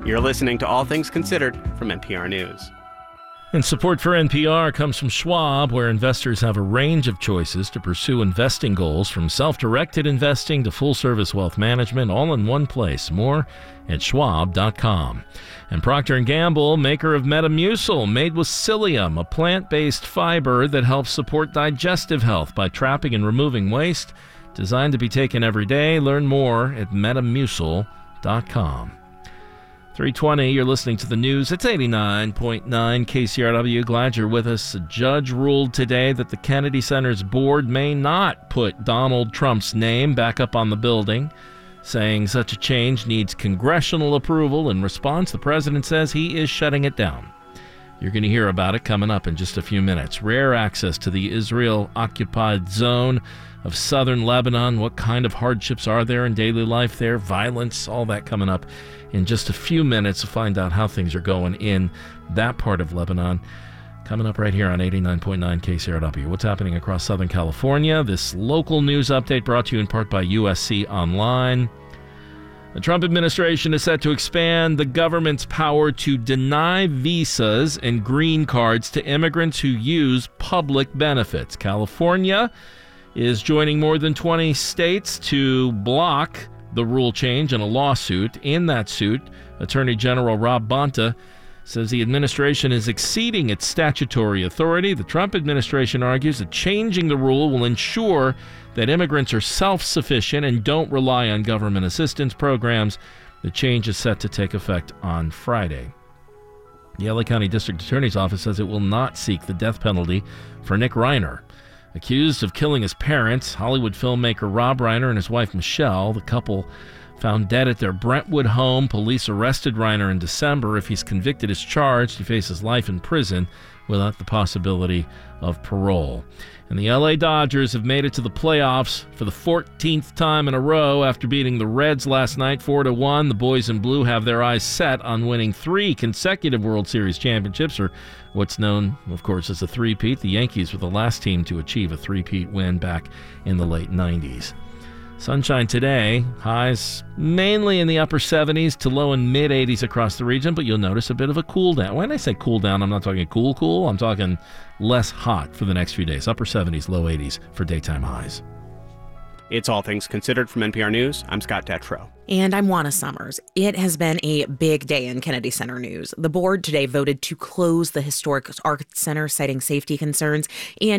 You're listening to All Things Considered from NPR News. And support for NPR comes from Schwab, where investors have a range of choices to pursue investing goals, from self-directed investing to full-service wealth management, all in one place. More at schwab.com. And Procter & Gamble, maker of Metamucil, made with psyllium, a plant-based fiber that helps support digestive health by trapping and removing waste. Designed to be taken every day. Learn more at metamucil.com. 3:20, you're listening to the news. It's 89.9 KCRW. Glad you're with us. A judge ruled today that the Kennedy Center's board may not put Donald Trump's name back up on the building, saying such a change needs congressional approval. In response, the president says he is shutting it down. You're going to hear about it coming up in just a few minutes. Rare access to the Israel-occupied zone of southern Lebanon. What kind of hardships are there in daily life there? Violence, all that coming up in just a few minutes to find out how things are going in that part of Lebanon. Coming up right here on 89.9 KCRW. What's happening across Southern California? This local news update brought to you in part by USC Online. The Trump administration is set to expand the government's power to deny visas and green cards to immigrants who use public benefits. California is joining more than 20 states to block the rule change in a lawsuit. In that suit, Attorney General Rob Bonta says the administration is exceeding its statutory authority. The Trump administration argues that changing the rule will ensure that immigrants are self-sufficient and don't rely on government assistance programs. The change is set to take effect on Friday. The LA County District Attorney's Office says it will not seek the death penalty for Nick Reiner. Accused of killing his parents, Hollywood filmmaker Rob Reiner and his wife Michelle, the couple found dead at their Brentwood home. Police arrested Reiner in December. If he's convicted as charged, he faces life in prison without the possibility of parole. And the LA Dodgers have made it to the playoffs for the 14th time in a row after beating the Reds last night 4-1. The boys in blue have their eyes set on winning 3 consecutive World Series championships, or what's known, of course, as a three-peat. The Yankees were the last team to achieve a three-peat win back in the late 90s. Sunshine today, highs mainly in the upper 70s to low and mid 80s across the region, but you'll notice a bit of a cool down. When I say cool down, I'm not talking cool. I'm talking less hot for the next few days. Upper 70s, low 80s for daytime highs. It's All Things Considered from NPR News. I'm Scott Detrow. And I'm Juana Summers. It has been a big day in Kennedy Center news. The board today voted to close the historic Arts Center, citing safety concerns, and